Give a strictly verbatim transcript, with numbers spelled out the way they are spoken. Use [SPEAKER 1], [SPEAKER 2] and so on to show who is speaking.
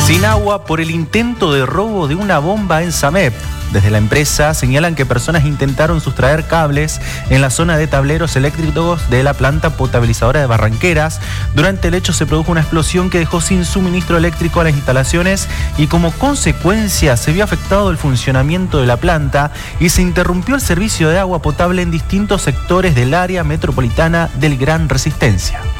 [SPEAKER 1] Sin agua por el intento de robo de una bomba en Samep. Desde la empresa señalan que personas intentaron sustraer cables en la zona de tableros eléctricos de la planta potabilizadora de Barranqueras. Durante el hecho se produjo una explosión que dejó sin suministro eléctrico a las instalaciones y como consecuencia se vio afectado el funcionamiento de la planta y se interrumpió el servicio de agua potable en distintos sectores del área metropolitana del Gran Resistencia.